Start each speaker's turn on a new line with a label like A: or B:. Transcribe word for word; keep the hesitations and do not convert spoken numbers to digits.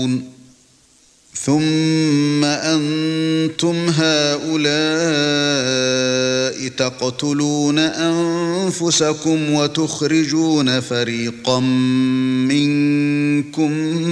A: ثُمَّ أَنْتُمْ هَؤُلَاءِ تَقْتُلُونَ أَنفُسَكُمْ وَتُخْرِجُونَ فَرِيقًا مِنْكُمْ